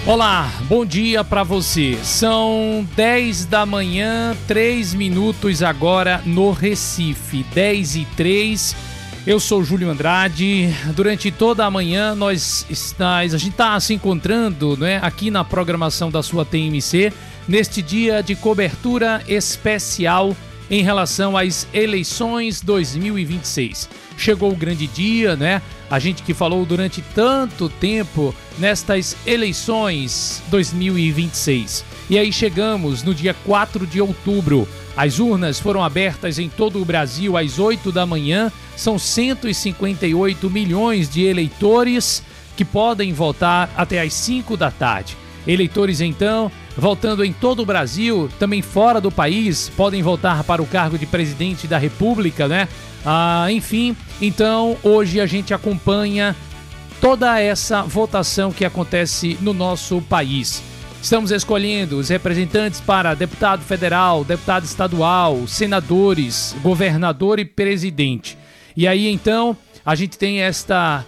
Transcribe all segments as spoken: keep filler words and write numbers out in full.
Olá, bom dia para você. São dez da manhã, três minutos agora no Recife, dez e três. Eu sou Júlio Andrade. Durante toda a manhã nós nós a gente está se encontrando, né, aqui na programação da sua T M C, neste dia de cobertura especial em relação às eleições dois mil e vinte e seis. Chegou o grande dia, né? A gente que falou durante tanto tempo nestas eleições dois mil e vinte e seis. E aí chegamos no dia quatro de outubro. As urnas foram abertas em todo o Brasil às oito da manhã. São cento e cinquenta e oito milhões de eleitores que podem votar até às cinco da tarde. Eleitores, então, votando em todo o Brasil, também fora do país, podem votar para o cargo de presidente da República, né? Ah, enfim, então hoje a gente acompanha toda essa votação que acontece no nosso país. Estamos escolhendo os representantes para deputado federal, deputado estadual, senadores, governador e presidente. E aí então a gente tem esta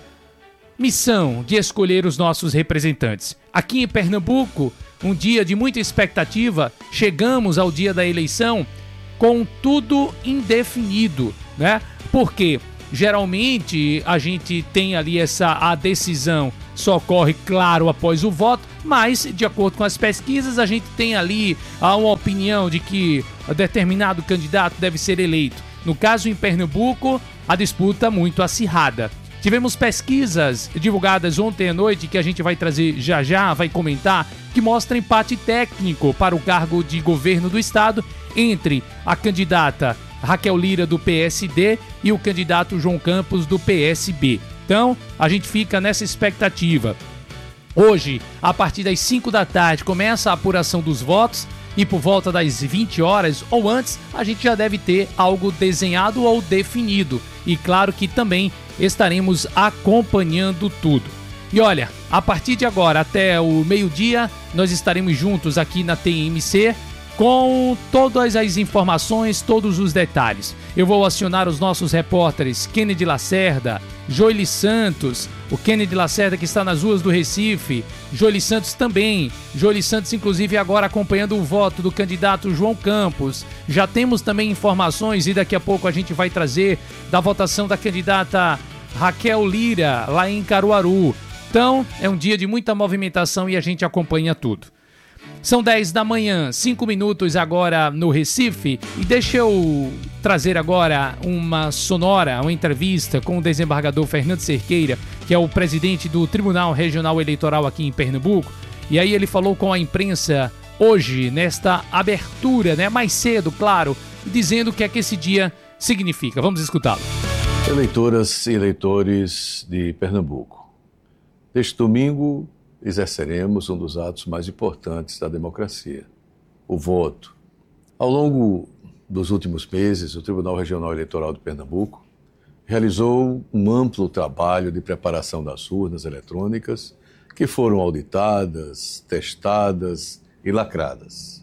missão de escolher os nossos representantes. Aqui em Pernambuco, um dia de muita expectativa, chegamos ao dia da eleição com tudo indefinido, né? Porque geralmente a gente tem ali essa a decisão só ocorre, claro, após o voto, mas de acordo com as pesquisas a gente tem ali uma opinião de que determinado candidato deve ser eleito. No caso em Pernambuco, a disputa muito acirrada. Tivemos pesquisas divulgadas ontem à noite, que a gente vai trazer já já, vai comentar, que mostra empate técnico para o cargo de governo do estado entre a candidata Raquel Lira do P S D e o candidato João Campos do P S B. Então, a gente fica nessa expectativa. Hoje, a partir das cinco da tarde, começa a apuração dos votos e por volta das vinte horas ou antes, a gente já deve ter algo desenhado ou definido. E claro que também estaremos acompanhando tudo. E olha, a partir de agora até o meio-dia, nós estaremos juntos aqui na T M C com todas as informações, todos os detalhes. Eu vou acionar os nossos repórteres Kennedy Lacerda, Joely Santos, o Kennedy Lacerda que está nas ruas do Recife, Joely Santos também, Joely Santos inclusive agora acompanhando o voto do candidato João Campos. Já temos também informações e daqui a pouco a gente vai trazer da votação da candidata Raquel Lira lá em Caruaru. Então é um dia de muita movimentação e a gente acompanha tudo. São dez da manhã, cinco minutos agora no Recife, e deixa eu trazer agora uma sonora, uma entrevista com o desembargador Fernando Cerqueira, que é o presidente do Tribunal Regional Eleitoral aqui em Pernambuco, e aí ele falou com a imprensa hoje, nesta abertura, né, mais cedo, claro, dizendo o que é que esse dia significa. Vamos escutá-lo. Eleitoras e eleitores de Pernambuco, neste domingo exerceremos um dos atos mais importantes da democracia, o voto. Ao longo dos últimos meses, o Tribunal Regional Eleitoral de Pernambuco realizou um amplo trabalho de preparação das urnas eletrônicas que foram auditadas, testadas e lacradas.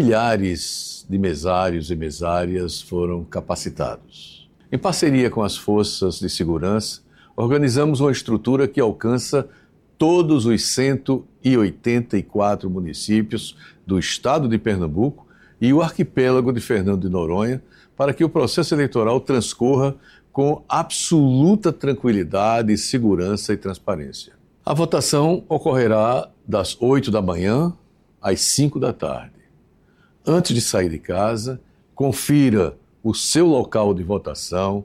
Milhares de mesários e mesárias foram capacitados. Em parceria com as forças de segurança, organizamos uma estrutura que alcança todos os cento e oitenta e quatro municípios do estado de Pernambuco e o arquipélago de Fernando de Noronha, para que o processo eleitoral transcorra com absoluta tranquilidade, segurança e transparência. A votação ocorrerá das oito da manhã às cinco da tarde. Antes de sair de casa, confira o seu local de votação,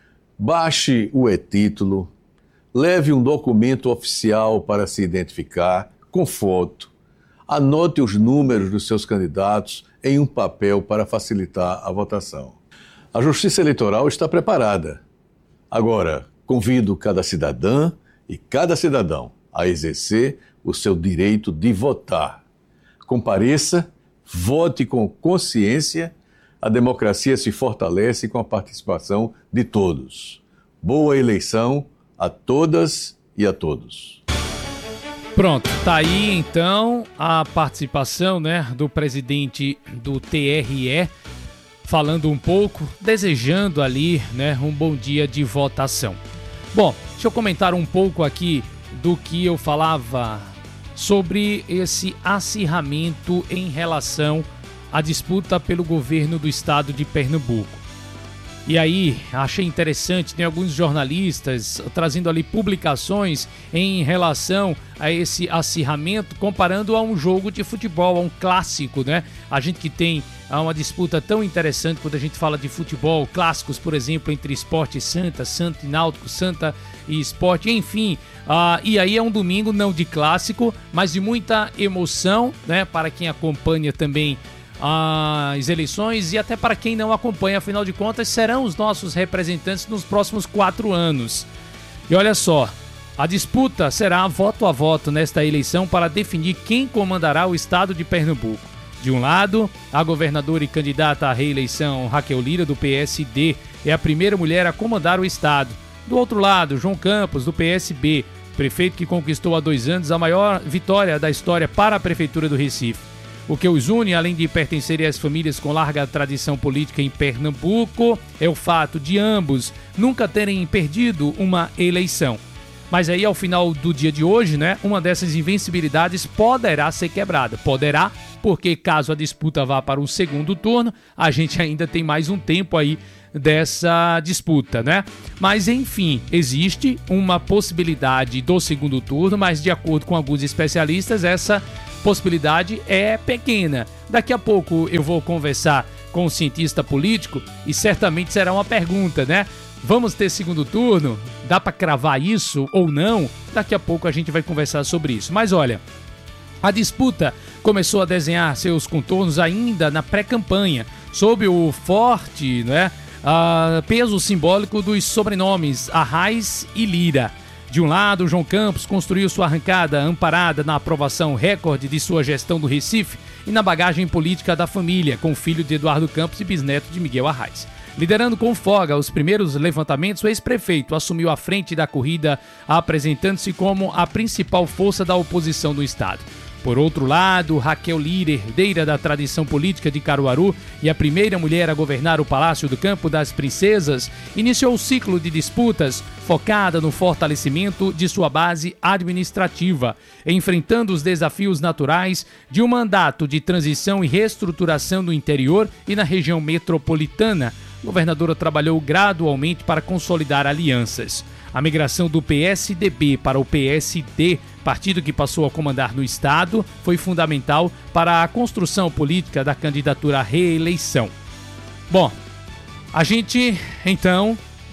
baixe o e-título, leve um documento oficial para se identificar, com foto. Anote os números dos seus candidatos em um papel para facilitar a votação. A Justiça Eleitoral está preparada. Agora, convido cada cidadã e cada cidadão a exercer o seu direito de votar. Compareça, vote com consciência. A democracia se fortalece com a participação de todos. Boa eleição a todas e a todos. Pronto, tá aí então a participação, né, do presidente do T R E, falando um pouco, desejando ali, né, um bom dia de votação. Bom, deixa eu comentar um pouco aqui do que eu falava sobre esse acirramento em relação à disputa pelo governo do estado de Pernambuco. E aí, achei interessante, tem alguns jornalistas trazendo ali publicações em relação a esse acirramento, comparando a um jogo de futebol, a um clássico, né? A gente que tem uma disputa tão interessante quando a gente fala de futebol, clássicos, por exemplo, entre Sport e Santa, Santa e Náutico, Santa e Sport, enfim. Uh, e aí é um domingo não de clássico, mas de muita emoção, né? Para quem acompanha também as eleições e até para quem não acompanha, afinal de contas, serão os nossos representantes nos próximos quatro anos. E olha só, a disputa será voto a voto nesta eleição para definir quem comandará o estado de Pernambuco. De um lado, a governadora e candidata à reeleição Raquel Lira, do P S D, é a primeira mulher a comandar o estado. Do outro lado, João Campos, do P S B, prefeito que conquistou há dois anos a maior vitória da história para a prefeitura do Recife. O que os une, além de pertencerem às famílias com larga tradição política em Pernambuco, é o fato de ambos nunca terem perdido uma eleição. Mas aí, ao final do dia de hoje, né, uma dessas invencibilidades poderá ser quebrada. Poderá, porque caso a disputa vá para o segundo turno, a gente ainda tem mais um tempo aí dessa disputa, né? Mas, enfim, existe uma possibilidade do segundo turno, mas de acordo com alguns especialistas, essa possibilidade é pequena. Daqui a pouco eu vou conversar com um cientista político e certamente será uma pergunta, né? Vamos ter segundo turno? Dá para cravar isso ou não? Daqui a pouco a gente vai conversar sobre isso. Mas olha, a disputa começou a desenhar seus contornos ainda na pré-campanha, sob o forte, né, uh, peso simbólico dos sobrenomes Arraes e Lira. De um lado, João Campos construiu sua arrancada amparada na aprovação recorde de sua gestão do Recife e na bagagem política da família, com o filho de Eduardo Campos e bisneto de Miguel Arraes. Liderando com folga os primeiros levantamentos, o ex-prefeito assumiu a frente da corrida, apresentando-se como a principal força da oposição do estado. Por outro lado, Raquel Lira, herdeira da tradição política de Caruaru e a primeira mulher a governar o Palácio do Campo das Princesas, iniciou o ciclo de disputas focada no fortalecimento de sua base administrativa, enfrentando os desafios naturais de um mandato de transição e reestruturação no interior e na região metropolitana. A governadora trabalhou gradualmente para consolidar alianças. A migração do P S D B para o P S D, partido que passou a comandar no estado, foi fundamental para a construção política da candidatura à reeleição. Bom, a gente, então,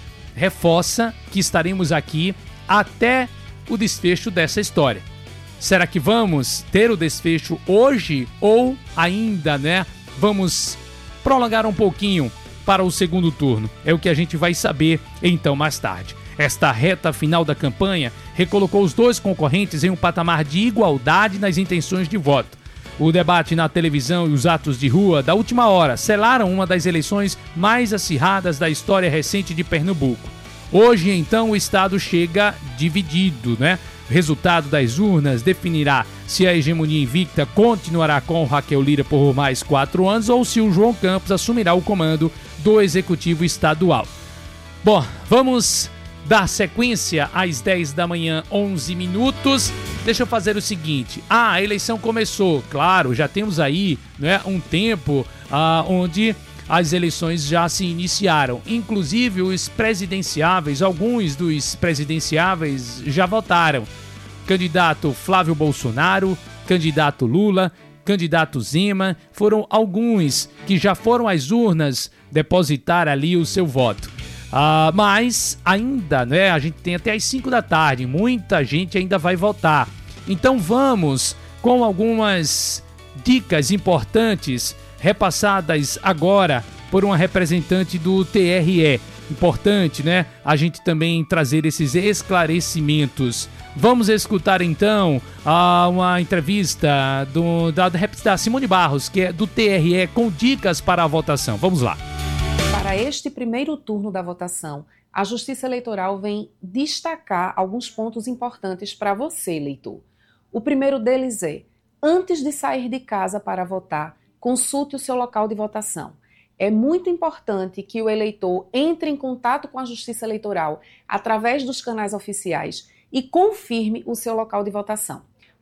reforça que estaremos aqui até o desfecho dessa história. Será que vamos ter o desfecho hoje ou ainda, né, vamos prolongar um pouquinho para o segundo turno? É o que a gente vai saber, então, mais tarde. Esta reta final da campanha recolocou os dois concorrentes em um patamar de igualdade nas intenções de voto. O debate na televisão e os atos de rua da última hora selaram uma das eleições mais acirradas da história recente de Pernambuco. Hoje, então, o estado chega dividido, né? O resultado das urnas definirá se a hegemonia invicta continuará com Raquel Lira por mais quatro anos ou se o João Campos assumirá o comando do Executivo Estadual. Bom, vamos dar sequência às dez da manhã, onze minutos. Deixa eu fazer o seguinte. Ah, a eleição começou. Claro, já temos aí, né, um tempo ah, onde as eleições já se iniciaram. Inclusive os presidenciáveis, alguns dos presidenciáveis já votaram. Candidato Flávio Bolsonaro, candidato Lula, candidato Zema, foram alguns que já foram às urnas depositar ali o seu voto. Ah, mas ainda, né, a gente tem até às cinco da tarde, muita gente ainda vai votar. Então vamos com algumas dicas importantes repassadas agora por uma representante do T R E. Importante, né, a gente também trazer esses esclarecimentos. Vamos escutar então ah, uma entrevista do, da, da Simone Barros, que é do T R E, com dicas para a votação. Vamos lá. Para este primeiro turno da votação, a Justiça Eleitoral vem destacar alguns pontos importantes para você, eleitor. O primeiro deles é: antes de sair de casa para votar, consulte o seu local de votação. É muito importante que o eleitor entre em contato com a Justiça Eleitoral através dos canais oficiais e confirme o seu local de votação.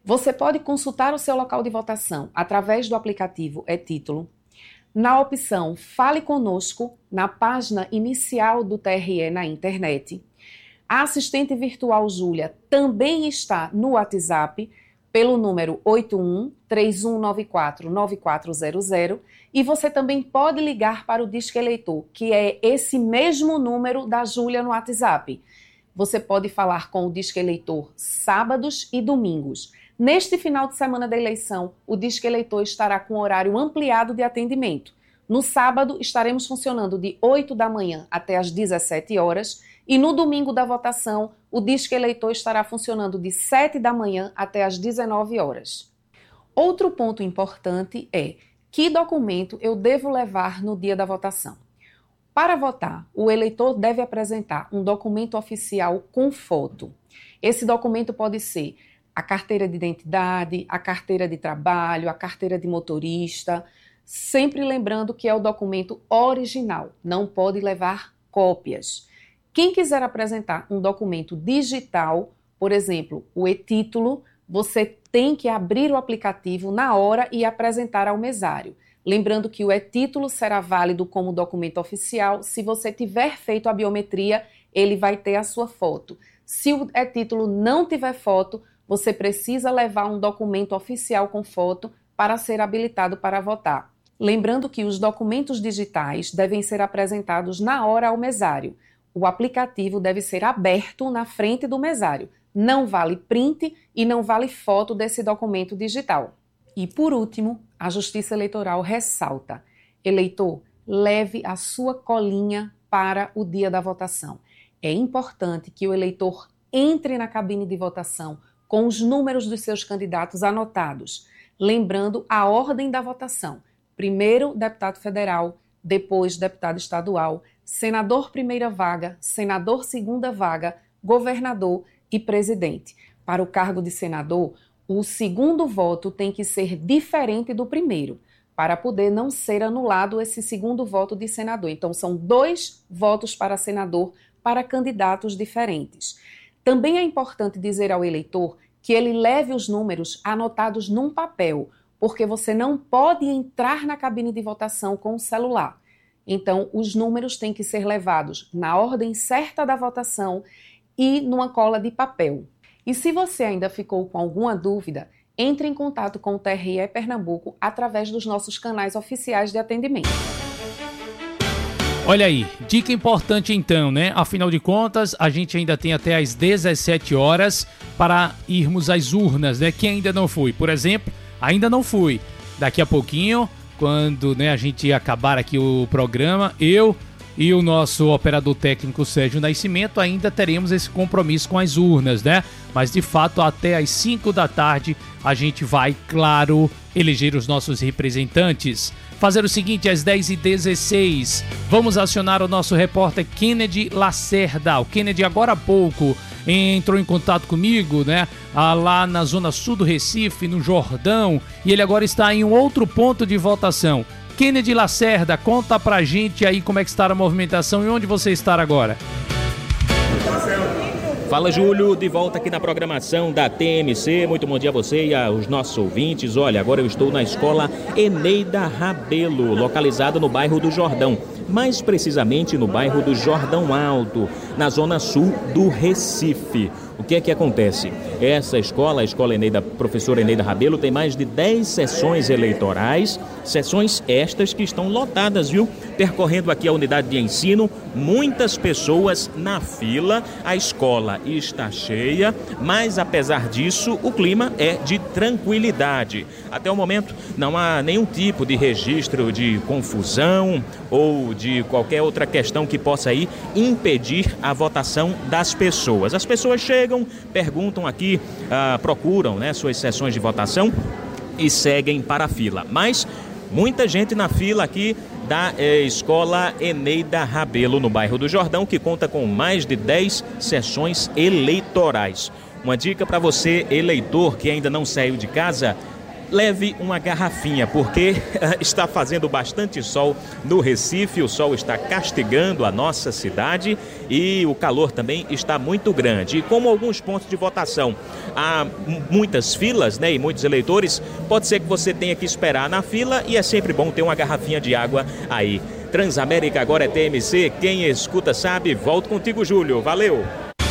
Você pode consultar o seu local de votação através do aplicativo e-Título, na opção Fale Conosco, na página inicial do T R E na internet. A assistente virtual Júlia também está no WhatsApp, pelo número oito um, três um nove quatro, nove quatro zero zero, e você também pode ligar para o Disque Eleitor, que é esse mesmo número da Júlia no WhatsApp. Você pode falar com o Disque Eleitor sábados e domingos. Neste final de semana da eleição, o Disque Eleitor estará com horário ampliado de atendimento. No sábado, estaremos funcionando de oito da manhã até as dezessete horas, e no domingo da votação, o Disque Eleitor estará funcionando de sete da manhã até as dezenove horas. Outro ponto importante é que documento eu devo levar no dia da votação. Para votar, o eleitor deve apresentar um documento oficial com foto. Esse documento pode ser a carteira de identidade, a carteira de trabalho, a carteira de motorista, sempre lembrando que é o documento original, não pode levar cópias. Quem quiser apresentar um documento digital, por exemplo, o e-Título, você tem que abrir o aplicativo na hora e apresentar ao mesário. Lembrando que o e-Título será válido como documento oficial. Se você tiver feito a biometria, ele vai ter a sua foto. Se o e-Título não tiver foto, você precisa levar um documento oficial com foto para ser habilitado para votar. Lembrando que os documentos digitais devem ser apresentados na hora ao mesário. O aplicativo deve ser aberto na frente do mesário. Não vale print e não vale foto desse documento digital. E, por último, a Justiça Eleitoral ressalta: eleitor, leve a sua colinha para o dia da votação. É importante que o eleitor entre na cabine de votação com os números dos seus candidatos anotados, lembrando a ordem da votação. Primeiro, deputado federal, depois, deputado estadual, senador primeira vaga, senador segunda vaga, governador e presidente. Para o cargo de senador, o segundo voto tem que ser diferente do primeiro, para poder não ser anulado esse segundo voto de senador. Então, são dois votos para senador para candidatos diferentes. Também é importante dizer ao eleitor que ele leve os números anotados num papel, porque você não pode entrar na cabine de votação com o celular. Então, os números têm que ser levados na ordem certa da votação e numa cola de papel. E se você ainda ficou com alguma dúvida, entre em contato com o T R E Pernambuco através dos nossos canais oficiais de atendimento. Olha aí, dica importante então, né? Afinal de contas, a gente ainda tem até às dezessete horas para irmos às urnas, né? Quem ainda não foi, por exemplo, ainda não fui. Daqui a pouquinho, quando né, a gente acabar aqui o programa, eu e o nosso operador técnico Sérgio Nascimento ainda teremos esse compromisso com as urnas, né? Mas de fato até às cinco da tarde a gente vai, claro, eleger os nossos representantes. Fazer o seguinte, às dez e dezesseis, vamos acionar o nosso repórter Kennedy Lacerda. O Kennedy agora há pouco entrou em contato comigo, né? Lá na zona sul do Recife, no Jordão, e ele agora está em um outro ponto de votação. Kennedy Lacerda, conta pra gente aí como é que está a movimentação e onde você está agora. Fala, Júlio, de volta aqui na programação da T M C. Muito bom dia a você e aos nossos ouvintes. Olha, agora eu estou na escola Eneida Rabelo, localizada no bairro do Jordão, mais precisamente no bairro do Jordão Alto, na zona sul do Recife. O que é que acontece? Essa escola, a escola Eneida, professora Eneida Rabelo, tem mais de dez sessões eleitorais, sessões estas que estão lotadas, viu? Percorrendo aqui a unidade de ensino, muitas pessoas na fila, a escola está cheia, mas apesar disso, o clima é de tranquilidade. Até o momento, não há nenhum tipo de registro de confusão ou de qualquer outra questão que possa aí impedir a votação das pessoas. As pessoas chegam, perguntam aqui, ah, procuram né, suas sessões de votação e seguem para a fila. Mas muita gente na fila aqui da eh, escola Eneida Rabelo, no bairro do Jordão, que conta com mais de dez sessões eleitorais. Uma dica para você, eleitor, que ainda não saiu de casa: leve uma garrafinha, porque está fazendo bastante sol no Recife, o sol está castigando a nossa cidade e o calor também está muito grande. E como alguns pontos de votação há muitas filas, né, e muitos eleitores, pode ser que você tenha que esperar na fila e é sempre bom ter uma garrafinha de água aí. Transamérica agora é T M C, quem escuta sabe. Volto contigo, Júlio. Valeu!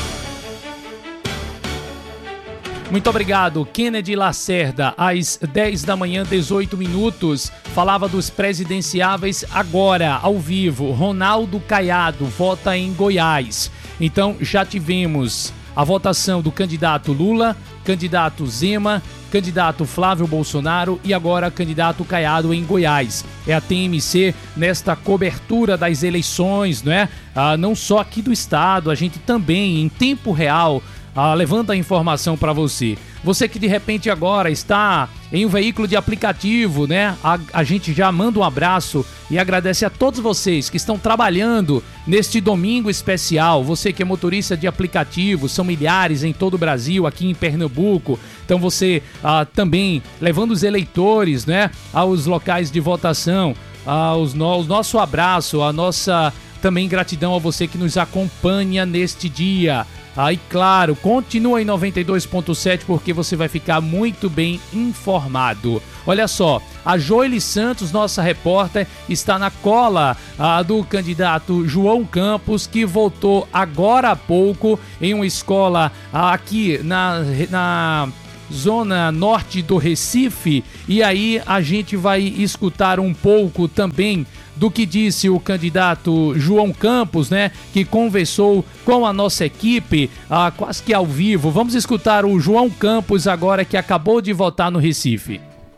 Muito obrigado, Kennedy Lacerda, às dez da manhã, dezoito minutos, falava dos presidenciáveis agora, ao vivo. Ronaldo Caiado vota em Goiás. Então, já tivemos a votação do candidato Lula, candidato Zema, candidato Flávio Bolsonaro e agora candidato Caiado em Goiás. É a T M C nesta cobertura das eleições, não é? Ah, não só aqui do estado, a gente também, em tempo real, Ah, levanta a informação para você. Você que de repente agora está em um veículo de aplicativo, né? A, a gente já manda um abraço e agradece a todos vocês que estão trabalhando neste domingo especial. Você que é motorista de aplicativo, são milhares em todo o Brasil, aqui em Pernambuco. Então você ah, também levando os eleitores, né, aos locais de votação. Ah, os no, o nosso abraço, a nossa também gratidão a você que nos acompanha neste dia. Aí, claro, continua em noventa e dois ponto sete porque você vai ficar muito bem informado. Olha só, a Joely Santos, nossa repórter, está na cola ah, do candidato João Campos, que votou agora há pouco em uma escola ah, aqui na... na zona norte do Recife, e aí a gente vai escutar um pouco também do que disse o candidato João Campos, né, que conversou com a nossa equipe, ah, quase que ao vivo. Vamos escutar o João Campos agora, que acabou de votar no Recife.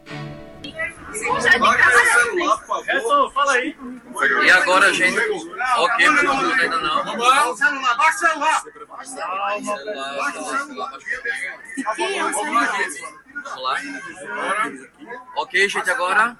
Fala aí. E agora, gente? Ok, não não ainda não. Vamos lá. O celular, baixa o celular. Baixa o celular. Baixa o celular. Vamos lá. Ok, gente, agora.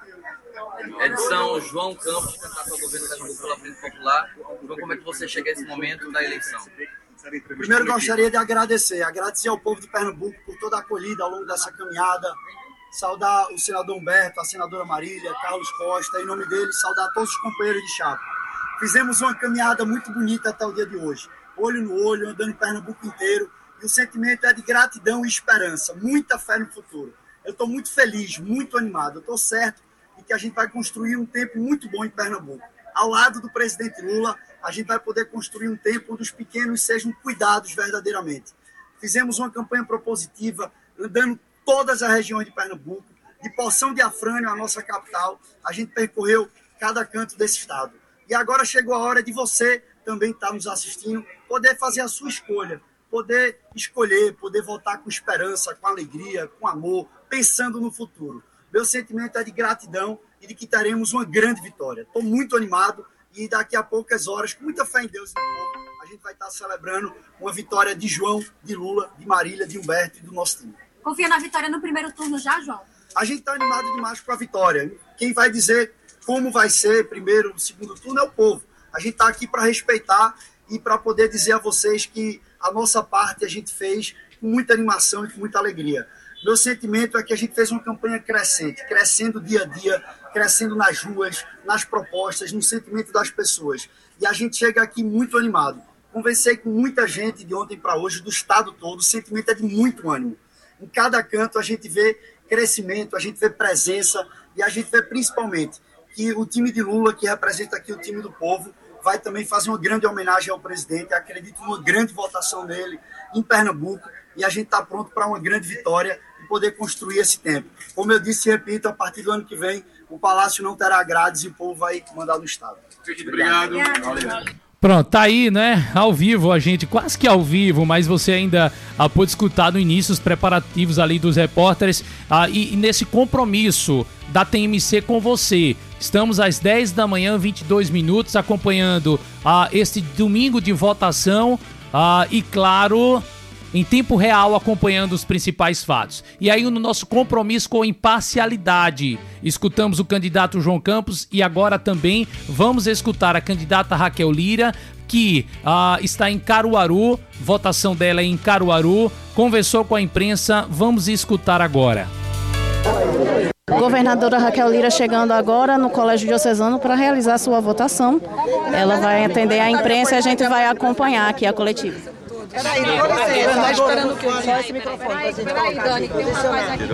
Edição João Campos, candidato ao governo da Pernambuco pela Frente Popular. João, como é que você chega a esse momento da eleição? Primeiro, gostaria de agradecer. Agradecer ao povo de Pernambuco por toda a acolhida ao longo dessa caminhada. Saudar o senador Humberto, a senadora Marília, Carlos Costa, em nome deles, saudar todos os companheiros de chapa. Fizemos uma caminhada muito bonita até o dia de hoje, olho no olho, andando em Pernambuco inteiro, e o sentimento é de gratidão e esperança, muita fé no futuro. Eu estou muito feliz, muito animado, eu estou certo de que a gente vai construir um tempo muito bom em Pernambuco. Ao lado do presidente Lula, a gente vai poder construir um tempo onde os pequenos sejam cuidados verdadeiramente. Fizemos uma campanha propositiva, andando todas as regiões de Pernambuco, de Poção de Afrânio, a nossa capital, a gente percorreu cada canto desse estado. E agora chegou a hora de você também estar nos assistindo, poder fazer a sua escolha, poder escolher, poder votar com esperança, com alegria, com amor, pensando no futuro. Meu sentimento é de gratidão e de que teremos uma grande vitória. Estou muito animado e daqui a poucas horas, com muita fé em Deus e no povo, a gente vai estar celebrando uma vitória de João, de Lula, de Marília, de Humberto e do nosso time. Confia na vitória no primeiro turno já, João? A gente está animado demais com a vitória. Quem vai dizer como vai ser primeiro ou segundo turno é o povo. A gente está aqui para respeitar e para poder dizer a vocês que a nossa parte a gente fez com muita animação e com muita alegria. Meu sentimento é que a gente fez uma campanha crescente, crescendo dia a dia, crescendo nas ruas, nas propostas, no sentimento das pessoas. E a gente chega aqui muito animado. Conversei com muita gente de ontem para hoje, do estado todo, o sentimento é de muito ânimo. Em cada canto a gente vê crescimento, a gente vê presença e a gente vê principalmente que o time de Lula, que representa aqui o time do povo, vai também fazer uma grande homenagem ao presidente. Acredito numa grande votação dele em Pernambuco e a gente está pronto para uma grande vitória e poder construir esse tempo. Como eu disse e repito, a partir do ano que vem o Palácio não terá grades e o povo vai mandar no estado. Obrigado. Obrigado. Pronto, tá aí, né? Ao vivo, a gente, quase que ao vivo, mas você ainda ah, pôde escutar no início os preparativos ali dos repórteres ah, e, e nesse compromisso da T M C com você. Estamos às dez da manhã, vinte e dois minutos, acompanhando ah, este domingo de votação ah, e, claro, em tempo real, acompanhando os principais fatos. E aí, no nosso compromisso com imparcialidade, escutamos o candidato João Campos e agora também vamos escutar a candidata Raquel Lira, que ah, está em Caruaru, votação dela é em Caruaru, conversou com a imprensa, vamos escutar agora. Governadora Raquel Lira chegando agora no Colégio Diocesano para realizar sua votação. Ela vai atender a imprensa e a gente vai acompanhar aqui a coletiva. Peraí, não está esperando o quê? Só esse microfone pra gente colocar. Peraí, Dani, que tem uma coisa aqui.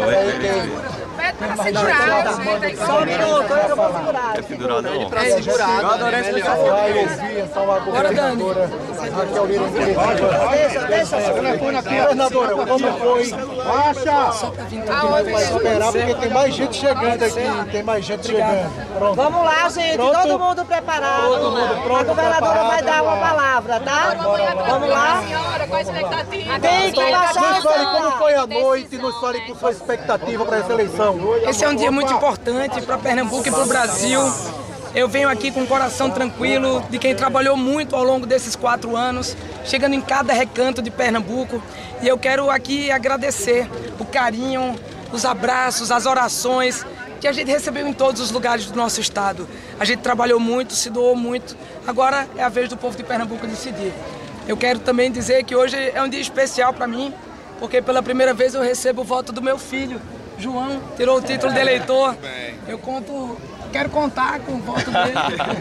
Pede pra segurar. Só um minuto, eu vou segurar. É figurado, não. É segurado. Eu adorei esse microfone. Vai ouvir, então, a governadora Raquel Lira. Deixa, deixa. Governadora, como foi? Baixa! Vai esperar, porque tem mais gente chegando aqui. Tem mais gente chegando. Pronto. Vamos lá, gente. Todo mundo preparado. Todo mundo pronto. A governadora vai dar uma palavra, tá? Vamos lá. Qual a expectativa? Tem que baixar. Nos fale como foi a noite, nos fale com sua expectativa para essa eleição. Esse é um dia muito importante para Pernambuco e para o Brasil. Eu venho aqui com o coração tranquilo de quem trabalhou muito ao longo desses quatro anos, chegando em cada recanto de Pernambuco. E eu quero aqui agradecer o carinho, os abraços, as orações que a gente recebeu em todos os lugares do nosso estado. A gente trabalhou muito, se doou muito. Agora é a vez do povo de Pernambuco decidir. Eu quero também dizer que hoje é um dia especial para mim, porque pela primeira vez eu recebo o voto do meu filho. João tirou o título de eleitor. Eu conto, quero contar com o voto dele.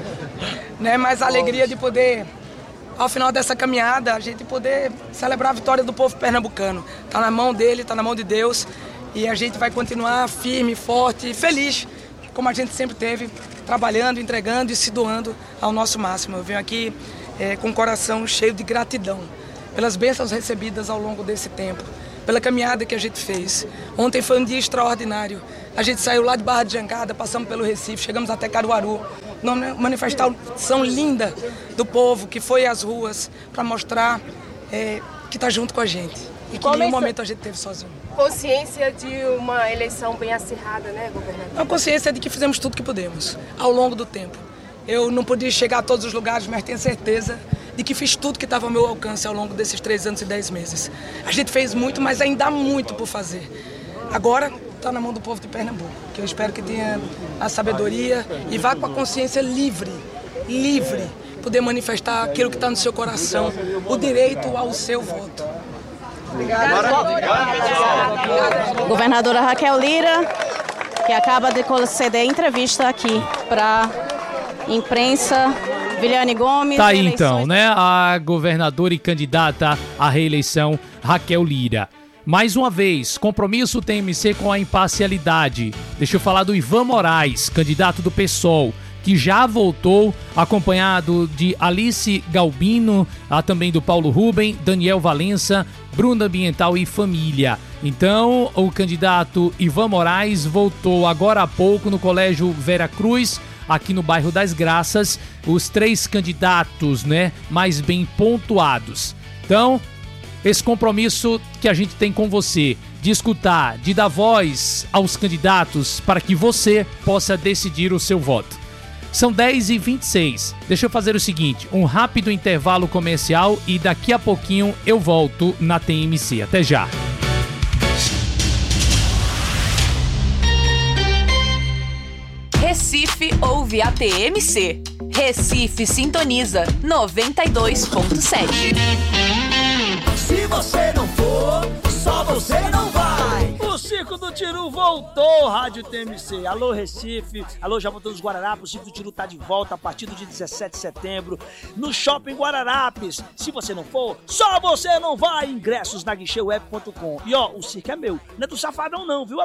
né? Mas a alegria de poder, ao final dessa caminhada, a gente poder celebrar a vitória do povo pernambucano. Está na mão dele, está na mão de Deus. E a gente vai continuar firme, forte e feliz, como a gente sempre teve, trabalhando, entregando e se doando ao nosso máximo. Eu venho aqui é, com o coração cheio de gratidão pelas bênçãos recebidas ao longo desse tempo, pela caminhada que a gente fez. Ontem foi um dia extraordinário. A gente saiu lá de Barra de Jangada, passamos pelo Recife, chegamos até Caruaru. Uma manifestação linda do povo que foi às ruas para mostrar é, que está junto com a gente. E que em nenhum momento a gente teve sozinho. Consciência de uma eleição bem acirrada, né, governador? A consciência de que fizemos tudo que pudemos ao longo do tempo. Eu não podia chegar a todos os lugares, mas tenho certeza de que fiz tudo que estava ao meu alcance ao longo desses três anos e dez meses. A gente fez muito, mas ainda há muito por fazer. Agora está na mão do povo de Pernambuco, que eu espero que tenha a sabedoria e vá com a consciência livre, livre, poder manifestar aquilo que está no seu coração, o direito ao seu voto. Obrigada. Governadora Raquel Lira, que acaba de conceder entrevista aqui para imprensa. Viliane Gomes. Tá aí então, né? A governadora e candidata à reeleição, Raquel Lira. Mais uma vez, compromisso T M C com a imparcialidade. Deixa eu falar do Ivan Moraes, candidato do PSOL, que já voltou, acompanhado de Alice Galbino, a também do Paulo Rubem, Daniel Valença, Bruna Ambiental e Família. Então, o candidato Ivan Moraes voltou agora há pouco no Colégio Vera Cruz, aqui no bairro das Graças, os três candidatos, né, mais bem pontuados. Então, esse compromisso que a gente tem com você, de escutar, de dar voz aos candidatos para que você possa decidir o seu voto. São dez e vinte e seis. Deixa eu fazer o seguinte, um rápido intervalo comercial e daqui a pouquinho eu volto na T M C. Até já. Recife ouve a T M C. Recife sintoniza noventa e dois ponto sete. Se você não for, só você não vai. O Circo do Tiru voltou, Rádio T M C. Alô, Recife. Alô, Jaboatão dos Guararapes. O Circo do Tiru tá de volta a partir do dia dezessete de setembro no Shopping Guararapes. Se você não for, só você não vai. Ingressos na guichê web ponto com. E ó, o circo é meu. Não é do Safadão não, viu?